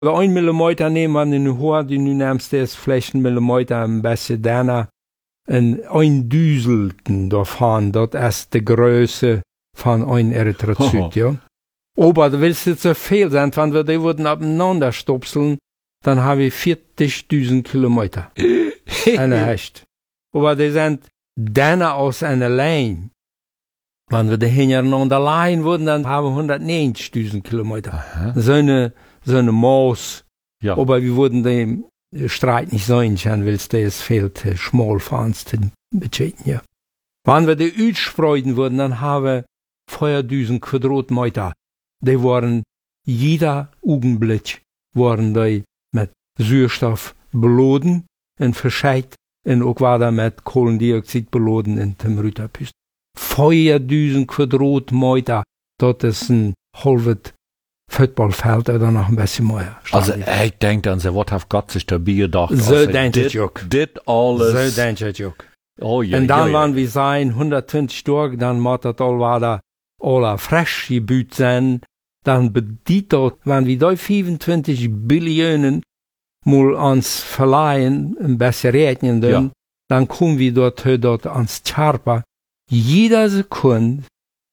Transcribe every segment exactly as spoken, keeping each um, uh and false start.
ein Millimeter nehmen, wenn du nu hört, du nimmst das vielleicht ein Millimeter ein bisschen danach, ein, ein Düselten davon, das ist die Größe von ein Erythrozyt, ja. Aber du willst jetzt so viel sein, wenn wir die würden abeinander stopseln, dann habe ich vierzigtausend Kilometer. Eine Hecht. Aber die sind dann aus einer Line. Wenn wir die hintereinander leihen würden, dann haben wir hundertneunzigtausend Kilometer. Aha. So eine, so eine Maus. Ja. Aber wir würden den Streit nicht sein, dann willst du es fehlt, schmal fahren zu beschädigen, ja. Wenn wir die ausspreiten würden, dann haben wir viertausend Quadratmeter. Die waren, jeder Augenblick, waren die mit Sauerstoff beladen und verscheit und auch war da mit Kohlendioxid beladen in dem Rüterpüst. viertausend Quadratmeter, das ist ein halbes Footballfeld oder noch ein bisschen mehr. Also, ich denke dann, so, was hat Gott sich dabei gedacht? So denke ich auch. Dit alles. So denke ich auch. Oh, ja, und dann ja, waren ja. wir sein, hundertzwanzig Tage, dann muss das all weiter, alle frisch gebüht sein, dann bedient dort, wenn wir da fünfundzwanzig Billionen mal ans verleihen, ein bisschen rechnen, ja. Dann kommen wir dort, dort ans Charpa, jeder Sekunde,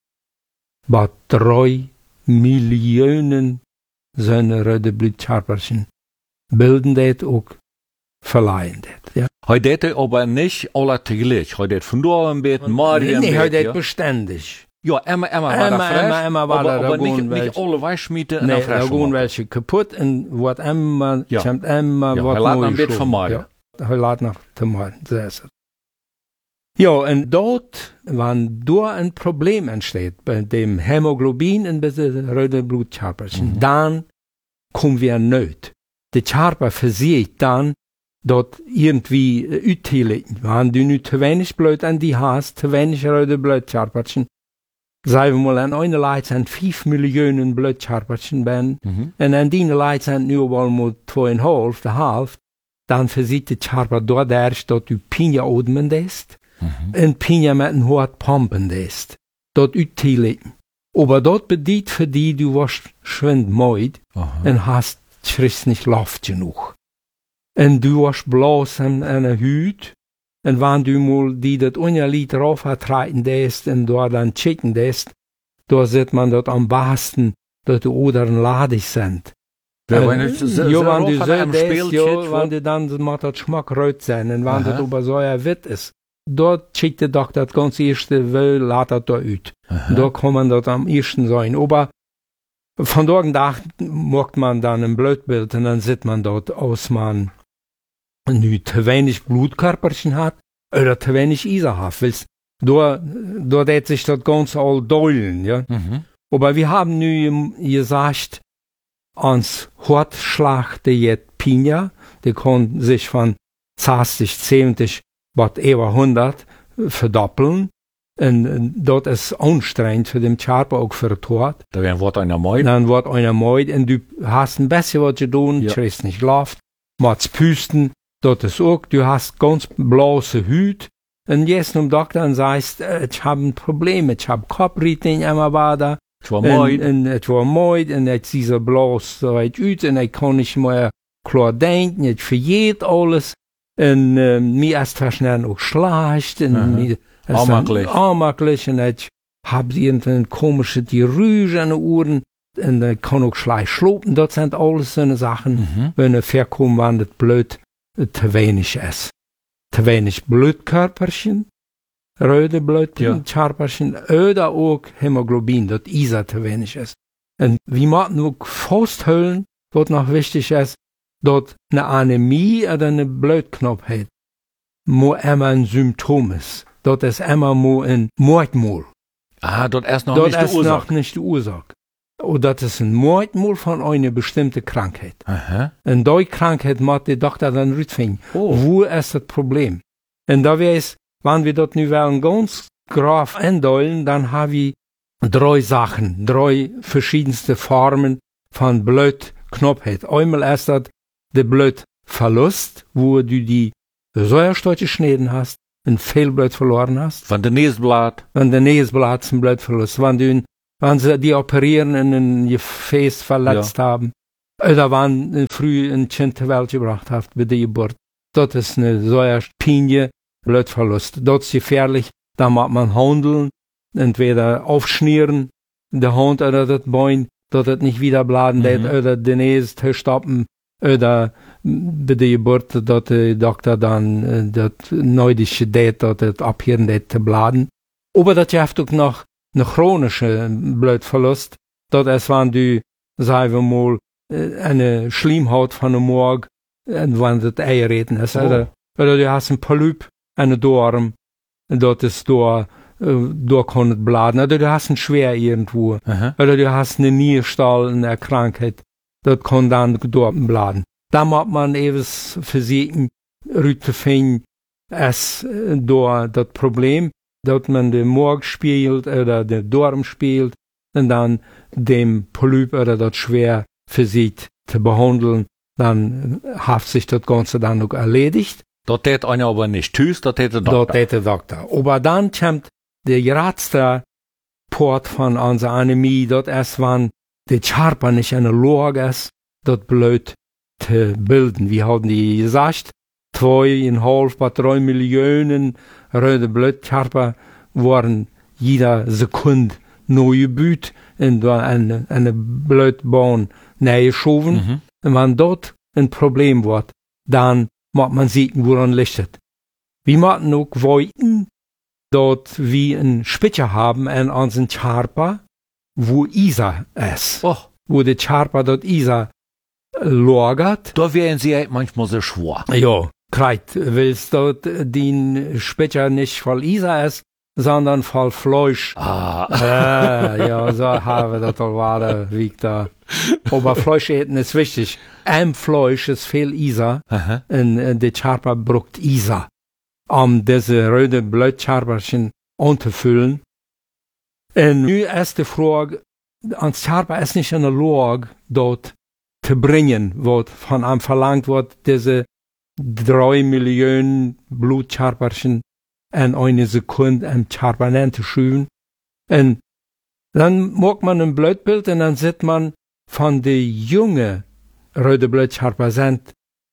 bei drei Millionen seine rote Blutcharperchen bilden das auch verleihen das, ja. Heute hätte aber nicht alle teglich, heute von da ein bisschen, morgen ein bisschen. Nee, heute ja. beständig. Ja, immer, immer war immer, da frisch, immer, immer war aber, da aber nicht, welche. nicht alle Weichschmiede nee, und frisch. da gehen welche kaputt und wird immer, ja. kommt immer, ja, wird neu. Ja, ein bisschen vermeiden. Ja, er lässt noch vermeiden, so ist es. Ja, und dort, wenn da ein Problem entsteht, bei dem Hämoglobin und bei den roten Blutkörperchen, mhm. dann kommen wir nicht. Der Körper versiegt dann, dort irgendwie utteilen. Wenn du nicht zu wenig Blut an die hast, zu wenig rote Blutkörperchen, sagen wir mal, an einer Leid sind fünf Millionen Blutkörperchen, mhm. und an die Leid sind nur mal zweieinhalb, der Hälfte, dann versiegt der Körper dort erst, dort du Pinja atmen lässt, mhm. und Pinja mit einem hohen Pumpen lässt, dort utteilen. Aber dort bedient für die, du warst schwind müde, und hast, kriegst nicht Luft genug. Und du hast bloß an einer Hüt, und wenn du mal die das Lied drauf vertreten lässt und dort dann checken lässt, da sieht man dort am besten, dass die Odern ladig sind. Ja, wenn du so, ja, so wenn du so das, ja, wenn du dann macht das Geschmack rot sein, und wenn Aha. das aber so ein Witt ist, dort schickt der Doktor das ganze erste Will, lädt das da ut. Da kann man dort am ersten sein. Aber von dort nach macht man dann ein Blutbild, und dann sieht man dort aus, man nu zu wenig Blutkörperchen hat oder zu wenig Eisen hat, weil da, da wird sich das Ganze all deulen, ja. Mhm. Aber wir haben nu gesagt, ans Hortschlag der jet Pinja, der kann sich von zwanzig, zwanzig, bis über hundert verdoppeln. Und dort ist anstrengend für den Körper, auch für den Tod. Da wird einer meid. Dann wird einer meid, und du hast ein bisschen was getan, ja. kriegst nicht Luft, machst Püsten. Dort ist auch, du hast ganz blaue Hüt, und jetzt zum Doktor und sagst, äh, ich habe ein Problem, ich habe Kopfritin immer weiter. Ich war müde. Und ich war müde, und jetzt dieser blaus so weit aus, und ich kann nicht mehr klar denken, ich vergeht alles, und äh, mir ist verschnell auch schlecht, und mir ist armaklich, und ich habe irgendeine komische Geräusche an den Ohren, und ich kann auch schlecht schlafen. Das sind alles so eine Sachen, mhm. wenn er verkommt, wenn das blöd zu wenig ist. Zu wenig Blutkörperchen, rote Blutkörperchen, ja. oder auch Hämoglobin, das Eisen zu wenig ist. Und wir müssen auch festhalten, was noch wichtig ist, dass eine Anämie oder eine Blutknappheit muss immer ein Symptom ist. Das ist immer nur ein Mordmal. Ah, das ist noch das nicht die Ursache. Das ist noch nicht die Ursache. Und das ist ein Mordmal von einer bestimmten Krankheit. Aha. Und die Krankheit muss der Doktor dann rausfinden. Oh. Wo ist das Problem? Und da weiß, wenn wir dort nu wollen ganz grav eindeulen, dann haben wir drei Sachen, drei verschiedenste Formen von Blutknappheit. Einmal ist das der Blutverlust, wo du die Säuerstoffe geschnitten hast und viel Blut verloren hast. Von der Näsblatt. Von der Näsblatt zum Blutverlust. Wenn du Wenn sie die operieren und ein Gefäß verletzt ja. haben. Oder wann früh ein Kind zur Welt gebracht hat bei der Geburt. Das ist eine solche Pinie, Blutverlust. Das ist gefährlich. Da muss man handeln, entweder aufschnieren, der Hund oder das Bein, dass es nicht wieder bladen lässt, mhm. oder den Näs zu stoppen, oder bei der Geburt, dass der Doktor dann das Neudische dät, dass es abhören dät zu bladen. Aber das gibt auch noch einen chronischen Blutverlust, das ist, wenn du, sagen wir mal, eine Schleimhaut von dem Morgen, wenn das Eierreden ist, oh. oder, oder du hast ein Polyp, eine Dorm, dort ist da, da kann es bladen, oder du hast ein Schwer irgendwo, aha. oder du hast eine Nierstall, eine Krankheit, das kann dann dort bladen. Da muss man eben versuchen, rauszufinden, ist da das Problem, dass man den Morgen spielt oder den Dorm spielt und dann dem Polyp oder das Schwer versucht zu behandeln, dann hat sich das Ganze dann noch erledigt. Das tät einer aber nicht tüß, das tät der Doktor. Das tät der Doktor. Aber dann kommt der geradste Port von unserer Anämie, das ist, wenn die Charpa nicht eine Lage ist, das Blut zu bilden. Wir haben die gesagt, zweieinhalb bis drei Millionen rote Blutcharpa waren jeder Sekunde neu gebüht in eine, eine Blutbahn neigeschoben. Mhm. Und wenn dort ein Problem wird, dann muss man sehen, woran liegt es. Wir müssen auch wollten, dort wir ein Spitzer haben an unseren Charpa, wo Isa ist. Oh. Wo der Charpa dort Isa lagert. Da wären sie manchmal so schwach. Ja, kreit, willst dort den Spitzer nicht voll Isa ist, sondern voll Fleisch. Ah. Äh, ja, so haben wir das all wie da. Aber Fleisch eten ist wichtig. Ein Fleisch ist viel Isa. Aha. Und, und die Charpa braucht Isa, um diese rote Blutcharperchen anzufüllen. Und nu ist die Frage, ans Charpa ist nicht in der Lage, dort zu bringen, was von einem verlangt wird, diese drei Millionen Blutcharperchen in eine Sekunde am Charpanen zu schieben. Und dann macht man ein Blutbild und dann sieht man, von den jungen roten Blutcharpa sind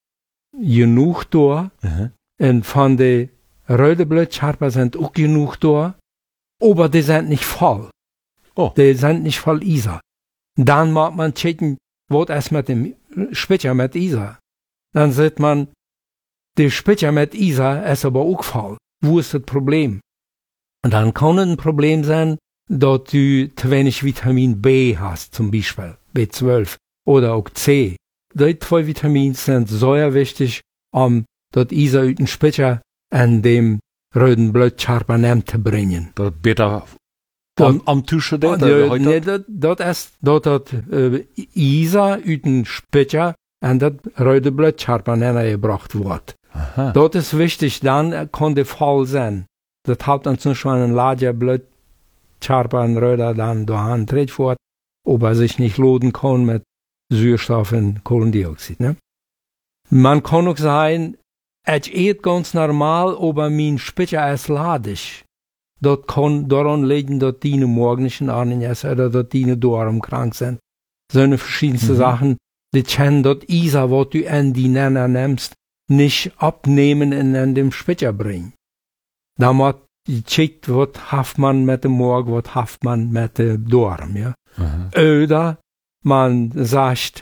genug da. Mhm. Und von den roten Blutcharpa sind auch genug da. Aber die sind nicht voll. Oh. Die sind nicht voll Isa. Dann muss man checken, was ist mit dem Spitzer mit Isa. Dann sieht man, der Spitzer mit Isa ist aber auch voll. Wo ist das Problem? Und dann kann ein Problem sein, dass du zu wenig Vitamin B hast, zum Beispiel B zwölf oder auch C. Die zwei Vitamine sind sehr wichtig, um das Isa aus dem Spitzer an dem roten Blutcharpa zu bringen. Das bitte am, am Tische da? Ja, nee, das ist, das äh, Isa aus dem Spitzer an das rote Blutcharpa gebracht wird. Aha. Das ist wichtig, dann kann der voll sein. Das hat uns nur schon ein larger Blutcharpa und Röder dann da antritt fort, ob er sich nicht loden kann mit Sauerstoff und Kohlendioxid. Ne? Man kann auch sagen, es ist ganz normal, aber mein Spitzer ist ladig. Das kann daran liegen, dass die morgen nicht in Ordnung ist oder dass die Darm krank sind. So eine verschiedenste mhm. Sachen, die kennen das Isa, was du an die Nenner nimmst, nicht abnehmen und an dem Spitzer bringen. Da muss gecheckt, was haft man mit dem Morgen, was haft man mit dem Darm, ja. Mhm. Oder man sagt,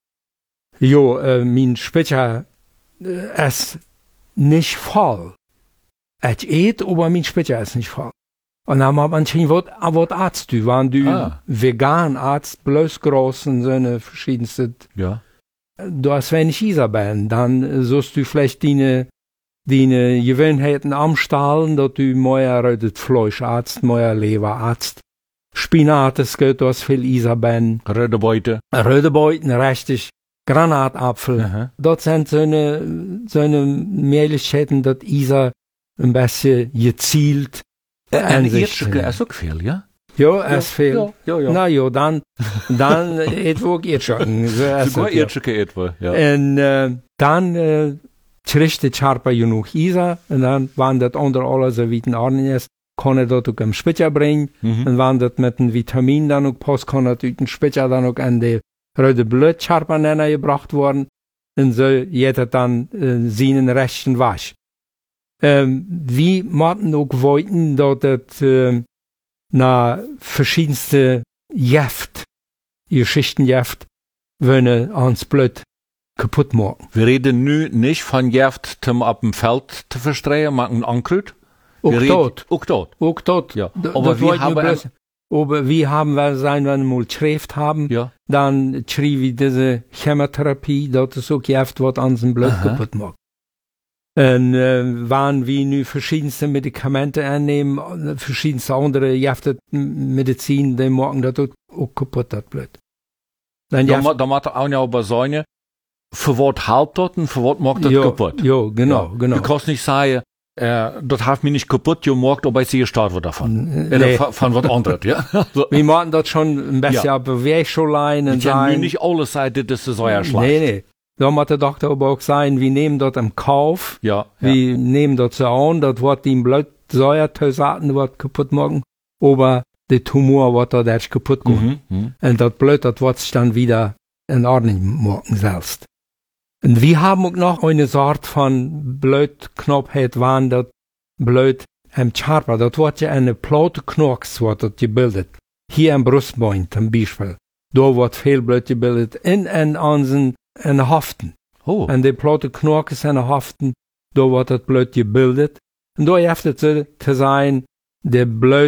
jo, äh, mein Spitzer äh, ist nicht voll. Es geht, aber mein Spitzer ist nicht voll. Und dann muss man schauen, was, was Arzt du, wenn du ah. vegan Arzt, bloß groß und so eine verschiedenste, ja. Du hast wenig Isabellen, dann sollst du vielleicht deine, deine Gewohnheiten amstahlen, dass du mehr rotes Fleischarzt, mehr Leberarzt, Spinat, es geht, du hast viel Isabellen. Rote Beute. Rote Beuten, richtig. Granatapfel. Aha. Dort sind so eine, so eine Möglichkeiten, dass Isa ein bisschen gezielt äh, an sich ist auch viel, ja? Ja, es ja, viel. Ja, ja, ja. Na ja, dann, dann etwa auch Erdschöcken. Sogar Erdschöcke etwa, ja. Und äh, dann äh, kriegt die Charpa genug Isa und dann, wenn das unter alles so wie in Ordnung ist, kann er das auch im Spitzer bringen. Mhm. Und wenn das mit dem Vitamin dann auch passt, kann er den Spitzer dann auch an die rode Blutscharper nennen gebracht worden, und so jeder dann äh, seinen rechten Wasch. Ähm, wie machten auch wollten, dass es äh, na verschiedenste Jeft, Geschichtenjeft, wollen ans Blut kaputt machen. Wir reden nu nicht von Jeft zum auf dem Feld zu verstreuen, machen Ankrut. Auch dort. Auch dort. Auch dort. Ja. D- Aber das wir wollten haben bloß- aber wie haben wir sein, wenn wir mal geschrieben haben, Ja. dann schrieb ich diese Chemotherapie, das ist auch Gift, was an dem Blut Aha. kaputt macht. Und äh, waren wir nu verschiedenste Medikamente einnehmen, verschiedenste andere Gifte, Medizin, die machen das auch kaputt, das Blut. Dann Da, Gift- ma- da macht er auch ja aber sagen, für was halt das und für was macht das ja, kaputt? Ja, genau, Ja. genau. Du kannst nicht sagen, äh, das hat mich nicht kaputt gemacht, aber ich gestartet wird davon. Nee. Oder von, von was anderes, ja? Also, Wir machen das schon ein bisschen Ja. auf der Wegschullein und ich kann sein. nicht alles sagen, das ist so ja schlecht. Nee, nee. Da muss der Doktor aber auch sein, wir nehmen das im Kauf, Ja, ja. wir nehmen das so an, das wird ihm Blutsäuretösaten wird kaputt machen, aber der Tumor wird da echt kaputt machen. Mhm, mhm. Und das Blut, das wird sich dann wieder in Ordnung machen selbst. Und wir haben auch noch eine Sorte von Blutknappheit, wann das Blut im Körper, das wird ja eine Platenknox, wird das gebildet. Hier am Brustbein zum Beispiel. Da wird viel Blut gebildet in en unseren in Haften. Oh, Und die Platenknox in Haften, da wird das Blut gebildet. Und da hilft es zu sein, der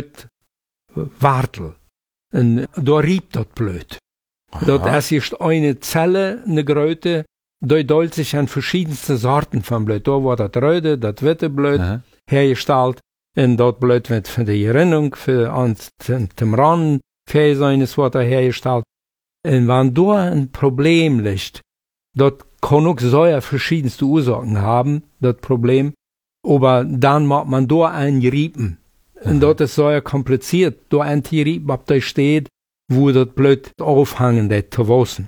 Blutwartel. Und da riebt das Blut. Das ist eine Zelle, eine Gröte, da teilt sich an verschiedenste Sorten von Blut. Da wird das rote, das witte Blut Aha. hergestellt. Und das Blut wird für die Gerinnung, für uns zum zum Rannen, für seines wird er hergestellt. Und wenn da ein Problem liegt, das kann auch so ja verschiedenste Ursachen haben, das Problem, aber dann macht man da ein Riepen. Und das ist so ja kompliziert, da ein Riepen, ob da steht, wo das Blut aufhängen, das zu wissen.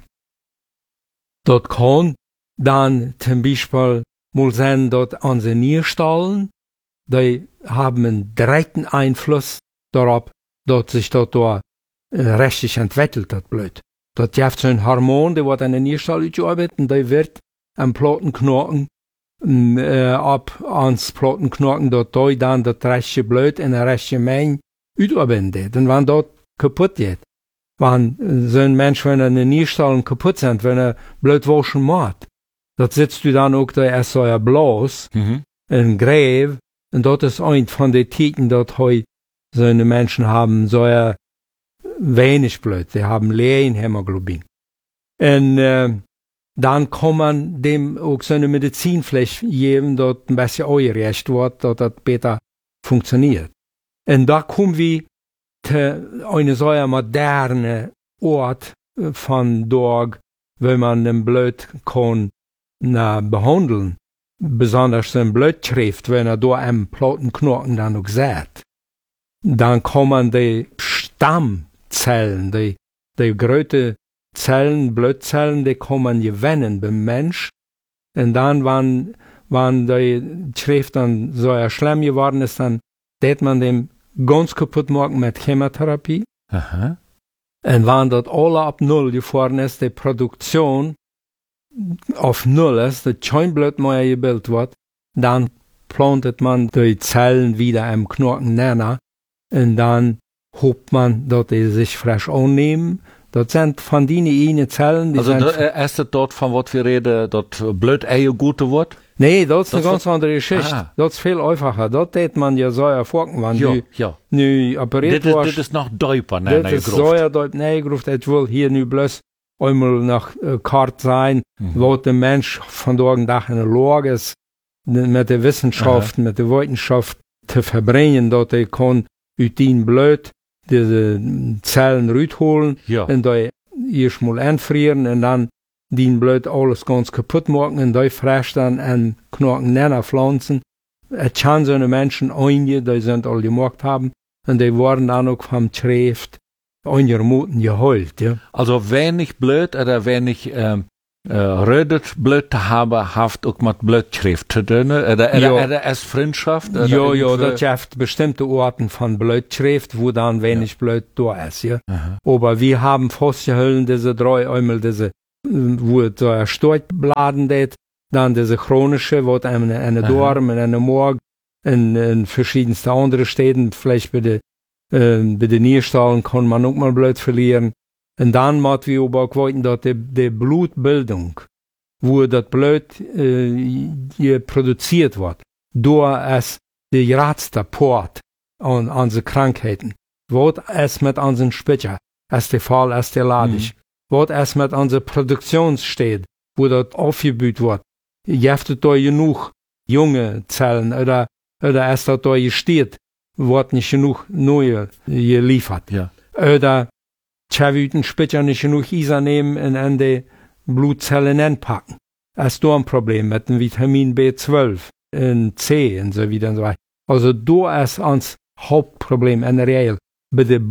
Das kann dann zum Beispiel mal sein, dass unsere Nierstallen, die haben einen direkten Einfluss darauf, dass sich das da äh, richtig entwickelt, das Blut. Das gibt so ein Hormon, der wird an der Nierstall gearbeitet und der wird am Plattenknochen, äh, ab ans Plattenknochen, dort da dann das rechte Blut in der rechten Menge utarbeitet. Und wenn das kaputt geht, wenn so ein Mensch, wenn er eine Nierstall kaputt sind, wenn er Blut waschen macht, das sitzt du dann auch da erst so ja bloß, Mhm. in Gräb, und dort ist ein von den Tiken, dort heute so eine Menschen haben, so ja wenig Blut, die haben leeren Hämoglobin. Und äh, dann kann man dem auch so eine Medizinfläche geben, dort ein bisschen eingereicht wird, dass das besser funktioniert. Und da kommen wir zu einer so moderne Ort von dort, wenn man den Blut kann na, behandeln, besonders den Blutschrift, wenn er da am Plattenknochen dann auch sieht. Dann kann man die Stammzellen, die, die große Zellen, Blutzellen, die kann man gewinnen beim Mensch. Und dann, wenn, wenn die Schrift dann so schlimm geworden ist, dann tät man dem ganz kaputt machen mit Chemotherapie. Aha. Und wenn das alle ab Null gefahren ist, die Produktion auf Null ist, das Scheinblut mehr gebildet wird, dann plantet man die Zellen wieder im Knochen näher und dann hofft man, dass die sich frisch annehmen. Das sind von den eine Zellen, die Also, sind... da, äh, ist das dort, von was wir reden, das Blut eher gute Wort? nee, das ist eine das ganz andere Geschichte. Ah. Das ist viel einfacher. Das tät man ja so erfolgen, wenn Ja, du ja. nu operiert Das ist, wirst. das ist noch Däuper, ne, Das ist so ja dort neigruft, et will hier nu bloß einmal nach äh, Kart sein, Mhm. wo der Mensch von morgen Tag in der Lage ist, n- mit der Wissenschaft, mit der Wissenschaft zu verbringen, dort er kann ut den Blut diese Zellen rausholen Ja. und da erst mal einfrieren und dann den Blut alles ganz kaputt machen und da frisch dann an Knochen näher pflanzen. Es kann so eine Menschen einige, die sind all gemacht haben und die wurden dann auch vom Schrift einigermaßen geholt, ja. Also wenig Blut oder wenig ähm, Uh, rödet Blut te hebben, heeft ook met Blutschrift te doen. Oder, oder, Ja. oder als Freundschaft? Oder Ja, ja, irgendwie- das gibt bestimmte Orten von Blutschrift, wo dann wenig Blut da ist, ja. Aha. Aber wir haben festgehalten, diese drei einmal diese, äh, wo der Storchbladen det, dann diese chronische, wo eine, eine Aha. Dorm, eine Morg, in, in verschiedensten anderen Städten, vielleicht bei den, äh, bei den Nierstallen kann man auch mal Blut verlieren. Und dann muss wir aber auch wollten, dass die, die Blutbildung, wo das Blut äh, hier produziert wird, durch es die Ratste Port an unsere Krankheiten, wird es mit unseren Spitzer, als der Fall, als der Ladisch, mhm. wird es mit unserer Produktionsstätte, wo das aufgebaut wird, jeftet da genug junge Zellen oder, oder es da da gesteht, wird nicht genug neue geliefert. Ja. Oder Chaviten Spitzer nicht genug Isa nehmen und an die Blutzellen anpacken. Das ist da ein Problem mit dem Vitamin B zwölf und C und so wieder und so weiter. Also da ist uns Hauptproblem in der Regel bei der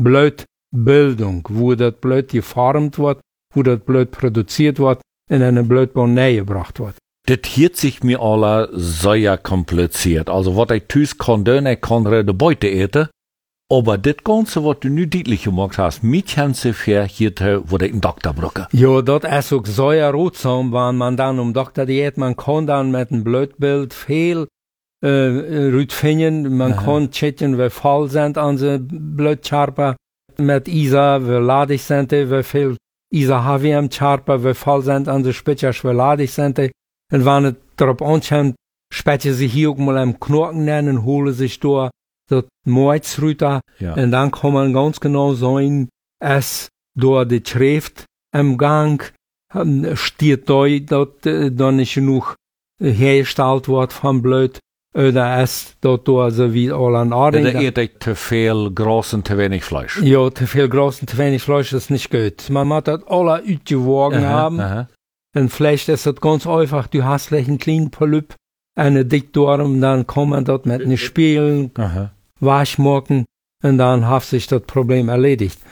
Blutbildung, wo das Blut geformt wird, wo das Blut produziert wird und in eine Blutbahn näher gebracht wird. Das hielt sich mir alle sehr kompliziert. Also, was ich tüß kann, tun, ich kann de Beute eten. Aber das Ganze, was du nu deutlich gemacht hast, mit ganze Verhirte, wo ich einen Doktor brauche. Ja, das ist auch sehr rotsam, wenn man dann um Doktor geht, man kann dann mit einem Blutbild viel äh, rütfinden, man Aha. kann checken, wie voll sind unsere Blutcharper mit Isa, wie ladig sind die, wie viel Isa haben wir im Charper, wie voll sind unsere Spitzer, wie ladig sind die. Und wenn es darauf ankommt, später sich hier auch mal am Knochen nennen, holen sich da das Moizrüter. Ja. Und dann kann man ganz genau sehen, es durch die Schrift im Gang ähm, steht da, dass äh, da nicht genug äh, hergestellt wird vom Blut. Oder es dort da so wie all an Oder Orden. eet ich zu viel Gras und zu wenig Fleisch. Ja, zu viel Gras und zu wenig Fleisch ist nicht gut. Man muss das alle ausgewogen haben. aha. Und vielleicht ist das ganz einfach, du hast vielleicht einen kleinen Polyp, eine Dickdarm, dann kann man dort mit einem Spielen, Aha. Waschmorken, und dann hat sich das Problem erledigt.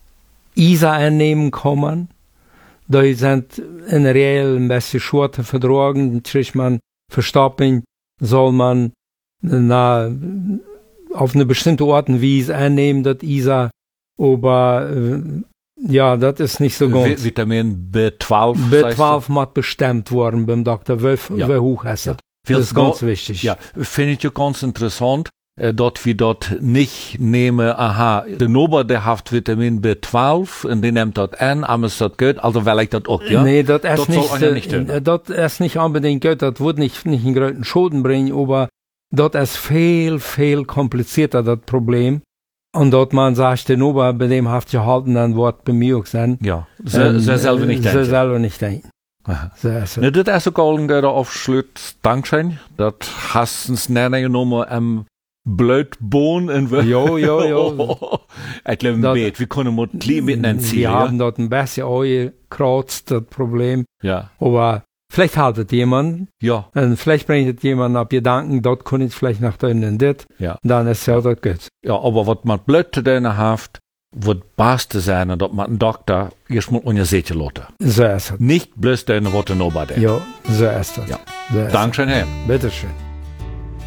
Isa einnehmen kann man, die sind in der Regel ein bisschen schwer zu vertragen, kriegt man Verstoppung, soll man na, auf eine bestimmte Art und Weise einnehmen, das Isa, aber äh, ja, das ist nicht so Vi- ganz. Vitamin B zwölf. B zwölf muss bestimmt worden beim Doktor, wie, Ja. wie hoch ist das? Das ist ganz wichtig. Ja, finde ich ja ganz interessant, äh, dort wir dort nicht nehmen, aha, der Nober, der hat Vitamin B zwölf und den nimmt dort an, aber ist das gut, also will ich das auch, ja? Nee, das Das ist soll nicht, einer nicht tun. äh, das ist nicht unbedingt gut, das wird nicht, nicht einen großen Schaden bringen, aber das ist viel, viel komplizierter, das Problem. Und dort man sagt, den Ober, bei dem haft gehalten, dann wird bei mir auch sein. Ja, sie, Ähm, sie selber nicht Sie denken. selber nicht denken. Aha. So ist es. Ne, das ist auch ein guter Aufschluss. Dankeschön. Das hast uns nennen genommen am Blutbohn in Jo, jo, jo. Ich glaube, Dat- wir können mal ein klein bisschen entziehen. Wir Ja? haben dort ein bisschen angekratzt, das Problem. Ja. Aber vielleicht haltet jemand, Ja. und vielleicht bringt jemand auf Gedanken, dort kann ich vielleicht nach drinnen und das, Ja. dann ist ja das gut. Ja, aber was man Blut zu tun hat, wird beste sein, dass man einen Doktor erstmal unter sich lassen. So ist es. Nicht bloß den, was er noch bei dir. Ja, so ist es. Ja. So ist es. Dankeschön, Herr. Bitteschön.